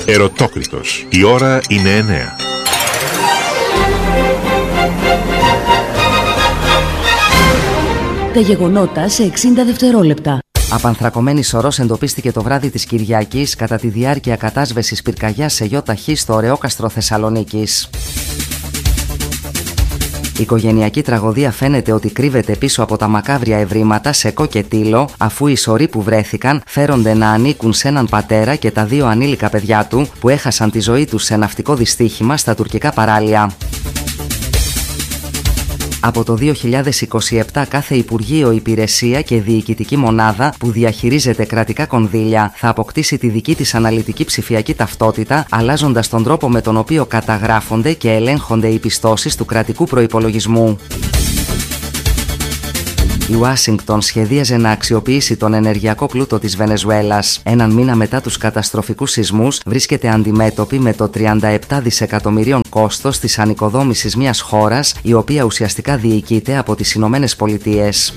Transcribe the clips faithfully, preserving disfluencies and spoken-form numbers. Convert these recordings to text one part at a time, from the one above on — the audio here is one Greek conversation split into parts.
Ερωτόκριτος. Η ώρα είναι εννέα. Τα γεγονότα σε εξήντα δευτερόλεπτα. Απανθρακωμένη σωρός εντοπίστηκε το βράδυ της Κυριακής κατά τη διάρκεια κατάσβεσης πυρκαγιάς σε ΙΧ στο Ωρεόκαστρο Θεσσαλονίκης. Η οικογενειακή τραγωδία φαίνεται ότι κρύβεται πίσω από τα μακάβρια ευρήματα Σεκό και Τήλο, αφού οι σωροί που βρέθηκαν φέρονται να ανήκουν σε έναν πατέρα και τα δύο ανήλικα παιδιά του που έχασαν τη ζωή τους σε ναυτικό δυστύχημα στα τουρκικά παράλια. Από το δύο χιλιάδες είκοσι επτά κάθε Υπουργείο, Υπηρεσία και Διοικητική Μονάδα που διαχειρίζεται κρατικά κονδύλια θα αποκτήσει τη δική της αναλυτική ψηφιακή ταυτότητα, αλλάζοντας τον τρόπο με τον οποίο καταγράφονται και ελέγχονται οι πιστώσεις του κρατικού προϋπολογισμού. Η Ουάσιγκτον σχεδίαζε να αξιοποιήσει τον ενεργειακό πλούτο της Βενεζουέλας. Έναν μήνα μετά τους καταστροφικούς σεισμούς, βρίσκεται αντιμέτωπη με το τριάντα επτά δισεκατομμυρίων κόστος της ανοικοδόμησης μιας χώρας, η οποία ουσιαστικά διοικείται από τις Ηνωμένες Πολιτείες.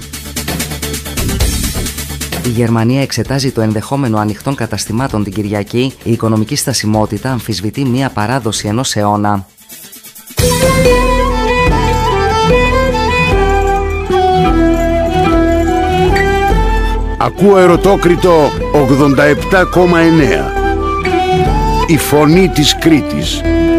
Η Γερμανία εξετάζει το ενδεχόμενο ανοιχτών καταστημάτων την Κυριακή. Η οικονομική στασιμότητα αμφισβητεί μια παράδοση ενός αιώνα. Ακούω Ερωτόκριτο ογδόντα επτά κόμμα εννέα. Η φωνή της Κρήτης.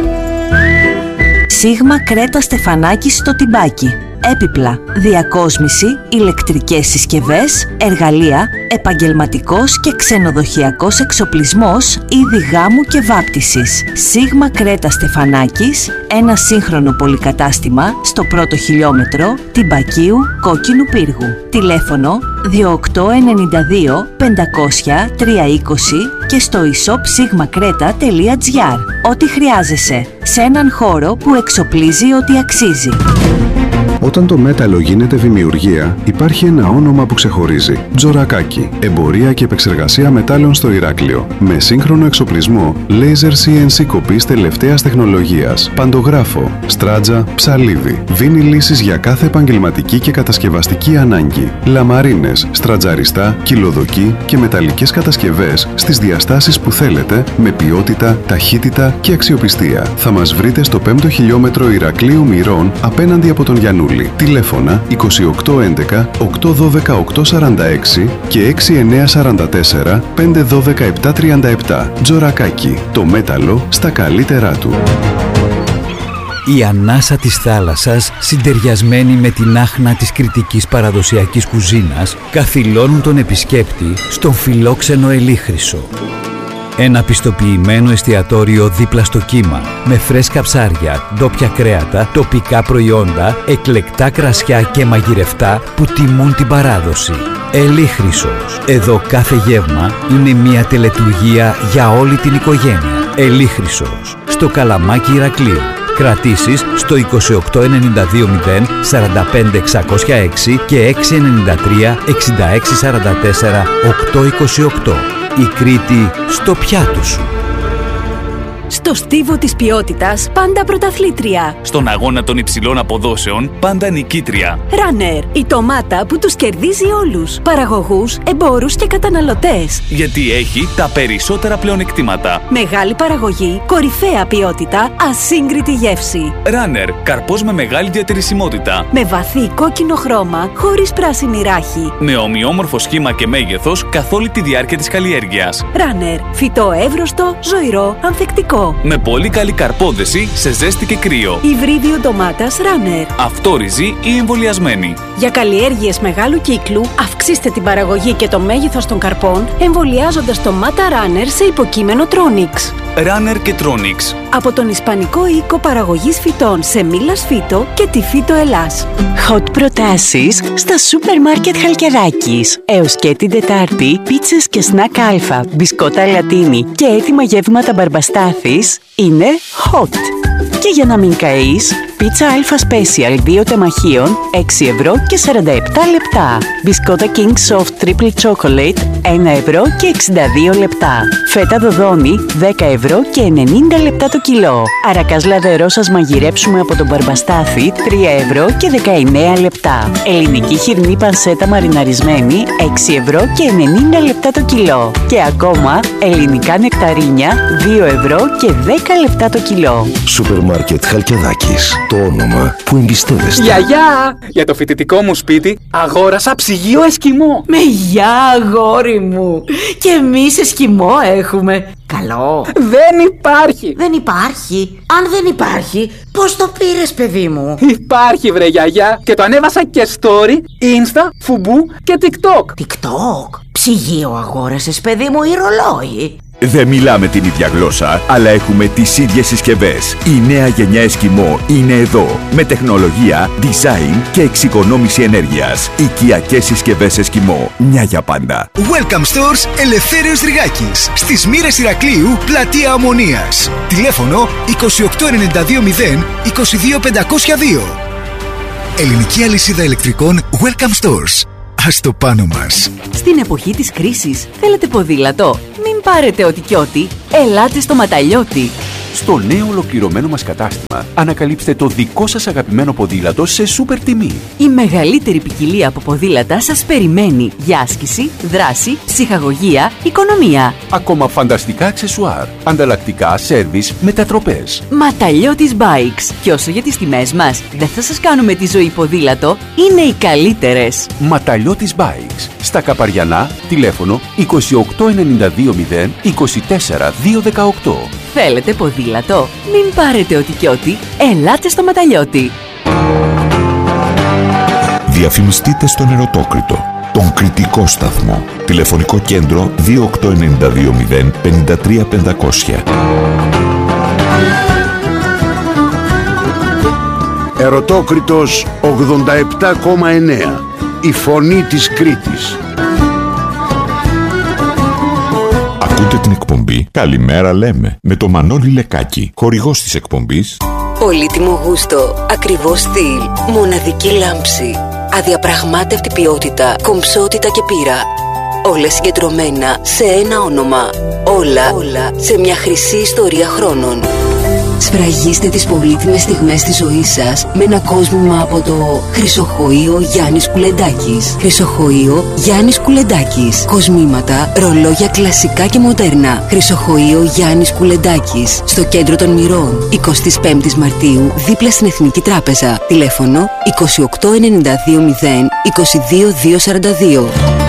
Σίγμα Κρέτα Στεφανάκης στο Τιμπάκι. Έπιπλα, διακόσμηση, ηλεκτρικές συσκευές, εργαλεία, επαγγελματικός και ξενοδοχειακός εξοπλισμός, είδη γάμου και βάπτισης. Σίγμα Κρέτα Στεφανάκης, ένα σύγχρονο πολυκατάστημα στο πρώτο χιλιόμετρο Τιμπακίου Κόκκινου Πύργου. Τηλέφωνο δύο οκτώ εννιά δύο πεντακόσια τριακόσια είκοσι και στο e-shop σίγμα κρέτα τελεία τζι άρ. Ό,τι χρειάζεσαι σε έναν χώρο που εξοπλίζει ό,τι αξίζει. Όταν το μέταλλο γίνεται δημιουργία, υπάρχει ένα όνομα που ξεχωρίζει. Τζορακάκι. Εμπορία και επεξεργασία μετάλλων στο Ηράκλειο. Με σύγχρονο εξοπλισμό, laser σι εν σι κοπής τελευταίας τεχνολογίας, παντογράφο, στράτζα, ψαλίδι. Δίνει λύσεις για κάθε επαγγελματική και κατασκευαστική ανάγκη. Λαμαρίνες, στρατζαριστά, κυλοδοκή και μεταλλικές κατασκευές στις διαστάσεις που θέλετε, με ποιότητα, ταχύτητα και αξιοπιστία. Θα μας βρείτε στο πέμπτο χιλιόμετρο Ηρακλείου Μυρών απέναντι από τον Γιαννούλη. Τηλέφωνα είκοσι οκτώ έντεκα οκτακόσια δώδεκα οκτακόσια σαράντα έξι και έξι εννιά τέσσερα τέσσερα πέντε ένα δύο επτά τρία επτά. Τζορακάκι. Το μέταλλο στα καλύτερά του. Η ανάσα της θάλασσας, συντεριασμένη με την άχνα της κρητικής παραδοσιακής κουζίνας, καθυλώνουν τον επισκέπτη στον φιλόξενο Ελίχρυσο. Ένα πιστοποιημένο εστιατόριο δίπλα στο κύμα, με φρέσκα ψάρια, ντόπια κρέατα, τοπικά προϊόντα, εκλεκτά κρασιά και μαγειρευτά που τιμούν την παράδοση. Ελίχρυσος. Εδώ κάθε γεύμα είναι μια τελετουργία για όλη την οικογένεια. Ελίχρυσος. Στο Καλαμάκι Ηρακλείου. Κρατήσεις στο είκοσι οκτώ ενενήντα δύο μηδέν σαράντα πέντε εξακόσια έξι και έξι εννιά τρία εξήντα έξι σαράντα τέσσερα οκτακόσια είκοσι οκτώ. Η Κρήτη στο πιάτο σου. Στο στίβο της ποιότητας πάντα πρωταθλήτρια. Στον αγώνα των υψηλών αποδόσεων πάντα νικήτρια. Runner, η ντομάτα που τους κερδίζει όλους. Παραγωγούς, εμπόρους και καταναλωτές. Γιατί έχει τα περισσότερα πλεονεκτήματα. Μεγάλη παραγωγή, κορυφαία ποιότητα, ασύγκριτη γεύση. Runner, καρπός με μεγάλη διατηρησιμότητα. Με βαθύ κόκκινο χρώμα, χωρίς πράσινη ράχη. Με ομοιόμορφο σχήμα και μέγεθος καθ' όλη τη διάρκεια της καλλιέργειας. Runner, φυτό εύρωστο, ζωηρό, ανθεκτικό. Με πολύ καλή καρπόδεση σε ζέστη και κρύο. Υβρίδιο ντομάτας Runner. Αυτόριζη ή εμβολιασμένη. Για καλλιέργειες μεγάλου κύκλου, αυξήστε την παραγωγή και το μέγεθος των καρπών, εμβολιάζοντας ντομάτα Runner σε υποκείμενο Tronix. Runner και Tronix. Από τον Ισπανικό οίκο παραγωγής φυτών σε Μίλας Φύτο και τη Φύτο Ελλάς. Hot προτάσεις στα σούπερ μάρκετ Χαλκιδάκης. Έως και την Τετάρτη, πίτσες και σνακ αλφα, μπισκότα λατίνι και έτοιμα γεύματα μπαρμπαστάθης είναι hot. Και για να μην καείς, Πίτσα Αλφα Special δύο τεμαχίων έξι ευρώ και σαράντα επτά λεπτά. Μπισκότα King Soft Triple Chocolate ένα ευρώ και εξήντα δύο λεπτά. Φέτα Δοδόνη δέκα ευρώ και ενενήντα λεπτά το κιλό. Αρακάς λαδερό σας μαγειρέψουμε από τον Μπαρμπαστάθη τρία ευρώ και δεκαεννέα λεπτά. Ελληνική χοιρινή πανσέτα μαριναρισμένη έξι ευρώ και ενενήντα λεπτά το κιλό. Και ακόμα ελληνικά νεκταρίνια δύο ευρώ και δέκα λεπτά το κιλό. Σούπερ μάρκετ Χαλκιδάκης. Το όνομα που εμπιστεύεστε. Γιαγιά! Για το φοιτητικό μου σπίτι αγόρασα ψυγείο Εσκιμό. Με γεια, αγόρι μου! Και εμείς Εσκιμό έχουμε. Καλό. Δεν υπάρχει. Δεν υπάρχει. Αν δεν υπάρχει, πώς το πήρες, παιδί μου? Υπάρχει, βρε γιαγιά. Και το ανέβασα και story, insta, φουμπού και tiktok. TikTok? Ψυγείο αγόρασες, παιδί μου, ή ρολόι? Δεν μιλάμε την ίδια γλώσσα, αλλά έχουμε τις ίδιες συσκευές. Η νέα γενιά Εσκιμό είναι εδώ. Με τεχνολογία, design και εξοικονόμηση ενέργειας. Οικιακές συσκευές Εσκιμό. Μια για πάντα. Welcome Stores Ελευθέριος Ριγάκης. Στις Μοίρες Ηρακλείου, πλατεία Αμμονίας. Τηλέφωνο είκοσι οκτώ ενενήντα δύο μηδέν είκοσι δύο πεντακόσια δύο. Ελληνική αλυσίδα ηλεκτρικών Welcome Stores. Ας το πάνω μας. Στην εποχή της κρίσης θέλετε ποδήλατο? Μην πάρετε ό,τι κι ό,τι. Ελάτε στο Ματαλιώτη. Στο νέο ολοκληρωμένο μας κατάστημα ανακαλύψτε το δικό σας αγαπημένο ποδήλατο σε σούπερ τιμή. Η μεγαλύτερη ποικιλία από ποδήλατα σας περιμένει για άσκηση, δράση, ψυχαγωγία, οικονομία. Ακόμα φανταστικά αξεσουάρ, ανταλλακτικά, σέρβις, μετατροπές. Ματαλιώτης Bikes. Και όσο για τις τιμές μας, δεν θα σας κάνουμε τη ζωή ποδήλατο, είναι οι καλύτερες. Ματαλιώτης Bikes. Στα Καπαριανά, τηλέφωνο είκοσι οκτώ ενενήντα δύο μηδέν είκοσι τέσσερα δύο δεκαοκτώ. Θέλετε ποδήλατο? Μην πάρετε ό,τι κι ό,τι. Ελάτε στο Ματαλιώτη. Διαφημιστείτε στον Ερωτόκριτο, τον κριτικό σταθμό. Τηλεφωνικό κέντρο δύο οκτώ ενενήντα δύο μηδέν πενήντα τρία πεντακόσια. Ερωτόκριτος ογδόντα επτά κόμμα εννέα. Η φωνή της Κρήτης. Ακούτε την εκπομπή «Καλημέρα λέμε» με το Μανώλη Λεκάκη, χορηγός της εκπομπής. Πολύτιμο γούστο, ακριβό στυλ, μοναδική λάμψη, αδιαπραγμάτευτη ποιότητα, κομψότητα και πείρα. Όλα συγκεντρωμένα σε ένα όνομα. Όλα, όλα σε μια χρυσή ιστορία χρόνων. Σφραγίστε τις πολύτιμες στιγμές της ζωής σας με ένα κόσμημα από το Χρυσοχοείο Γιάννης Κουλεντάκης. Χρυσοχοείο Γιάννης Κουλεντάκης. Κοσμήματα, ρολόγια κλασικά και μοντέρνα. Χρυσοχοείο Γιάννης Κουλεντάκης. Στο κέντρο των Μυρών. εικοστή πέμπτη Μαρτίου, δίπλα στην Εθνική Τράπεζα. Τηλέφωνο είκοσι οκτώ ενενήντα δύο μηδέν είκοσι δύο δύο σαράντα δύο.